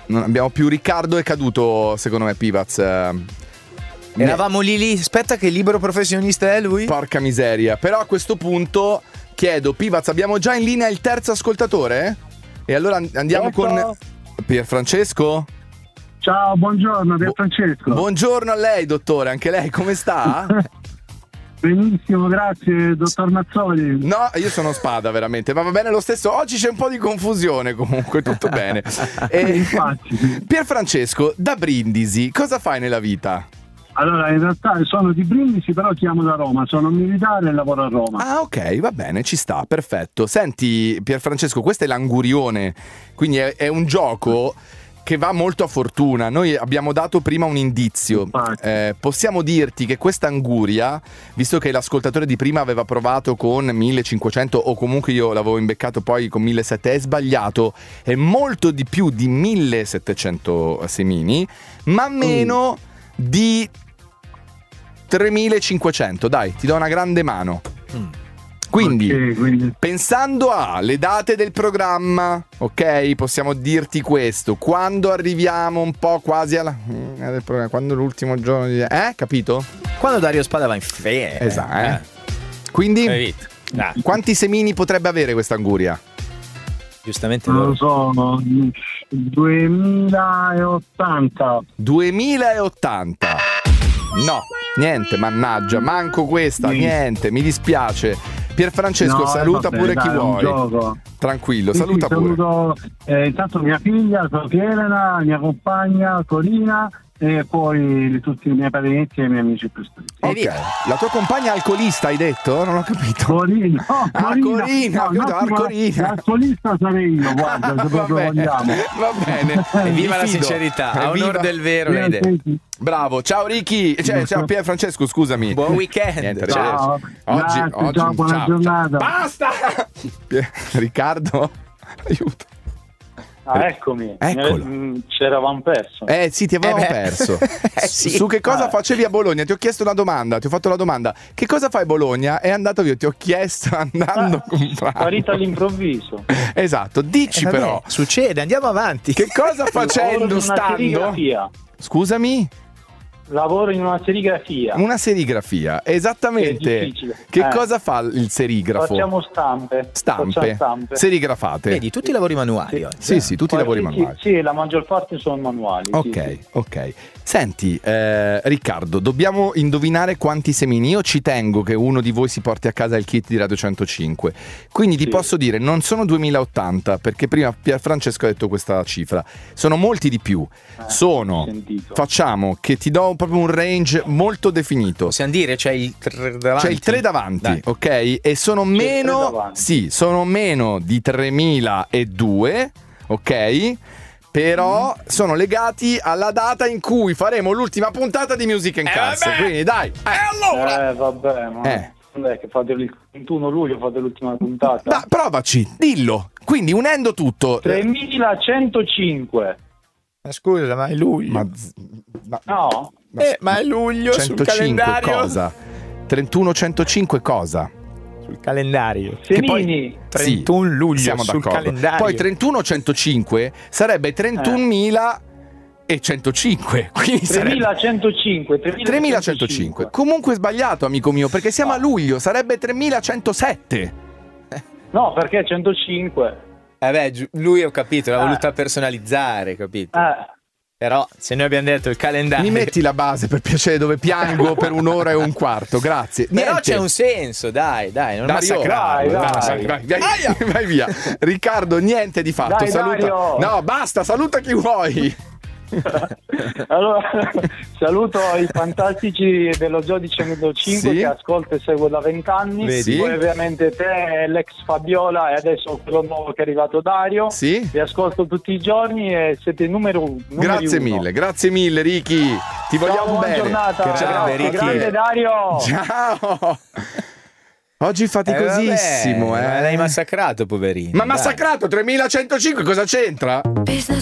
non abbiamo più Riccardo, è caduto secondo me Pivaz. Eravamo lì, aspetta che libero professionista è lui? Porca miseria. Però a questo punto chiedo, Pivaz, abbiamo già in linea il terzo ascoltatore? E allora andiamo con Pierfrancesco? Ciao, buongiorno Pierfrancesco. Buongiorno a lei, dottore, anche lei come sta? Benissimo, grazie, dottor Mazzoli. No, io sono Spada veramente, ma va bene lo stesso. Oggi c'è un po' di confusione, comunque tutto bene. Infatti. Pierfrancesco, da Brindisi, cosa fai nella vita? Allora, in realtà sono di Brindisi, però chiamo da Roma, sono militare e lavoro a Roma. Ah, ok, va bene, ci sta, perfetto. Senti, Pierfrancesco, questo è l'angurione, quindi è un gioco che va molto a fortuna. Noi abbiamo dato prima un indizio. Possiamo dirti che questa anguria, visto che l'ascoltatore di prima aveva provato con 1500 o comunque io l'avevo imbeccato poi con 1700, è sbagliato, è molto di più di 1700 semini, ma meno di 3500. Dai, ti do una grande mano. Quindi, pensando alle date del programma, ok, possiamo dirti questo. Quando arriviamo un po' quasi alla del programma, quando l'ultimo giorno di... capito? Quando Dario Spada va in ferie. Esatto. Quindi, quanti semini potrebbe avere questa anguria? Giustamente non lo so, 2080. 2080. No, niente, mannaggia, manco questa, niente, mi dispiace. Pierfrancesco, saluta pure chi vuoi. Tranquillo, saluta pure. Saluto intanto mia figlia, Sofia Elena, mia compagna Corina e poi tutti i miei parenti e i miei amici più stretti. Ok, la tua compagna alcolista hai detto? Non ho capito. Corina, Corina. L'alcolista sarei io, guarda, se proprio vogliamo. Va bene. Viva la sincerità, a onor del vero l'hai detto. Bravo, ciao Ricky, ciao Pierfrancesco, scusami. Buon weekend. Niente, ciao. Oggi ciao, buona giornata. Basta! Riccardo, aiuto. Eccomi. Eccolo. Ci eravamo perso. Sì, ti avevamo perso. Sì. Su che cosa facevi a Bologna? Ti ho chiesto una domanda, ti ho fatto la domanda. Che cosa fai a Bologna? È andato via, ti ho chiesto andando comprando. Sparita all'improvviso. Esatto, dici però. Succede, andiamo avanti. Che cosa facendo stando? Scusami? Lavoro in una serigrafia. Una serigrafia, esattamente. Che cosa fa il serigrafo? Facciamo stampe. Stampe. Serigrafate. Vedi, tutti i lavori manuali. Sì, tutti i lavori manuali. Sì, la maggior parte sono manuali. Ok. Senti, Riccardo, dobbiamo indovinare quanti semini. Io ci tengo che uno di voi si porti a casa il kit di Radio 105. Quindi ti posso dire, non sono 2080, perché prima Pierfrancesco ha detto questa cifra. Sono molti di più. Facciamo che ti do proprio un range molto definito. Possiamo dire c'è il 3 davanti. C'è il 3 davanti, ok? E sono meno di 3002, ok? Però sono legati alla data in cui faremo l'ultima puntata di Music and Cars. Quindi dai. Allora. Vabbè, ma non è che fate il 21 luglio, fate l'ultima puntata. Ma provaci, dillo. Quindi unendo tutto 3105. Scusa, ma è luglio. No. Ma è luglio 105 sul calendario. Cosa? 3105 cosa? Sul calendario. Semini. 31 luglio siamo sul d'accordo. calendario. Poi 3105 sarebbe 31.105. Quindi 3105. 3105. Comunque sbagliato, amico mio, perché siamo a luglio, sarebbe 3107. No, perché 105. Lui ho capito, l'ha voluta personalizzare, capito? Però se noi abbiamo detto il calendario. Mi metti la base per piacere dove piango per un'ora e un quarto, grazie. Però c'è un senso, dai, non massacrare. Vai via. Riccardo, niente di fatto. Dai, saluta. Dario. No, basta, saluta chi vuoi. Allora, saluto i fantastici dello Zoo di 105 che ascolto e seguo da 20 anni. Poi ovviamente te, l'ex Fabiola e adesso quello nuovo che è arrivato, Dario. Vi ascolto tutti i giorni e siete numero grazie uno. Grazie mille Ricky. Ti vogliamo bene. Buona giornata. Ciao Ricky. Grande Dario. Ciao. Oggi faticosissimo, L'hai massacrato, poverino. Ma massacrato 3105 cosa c'entra?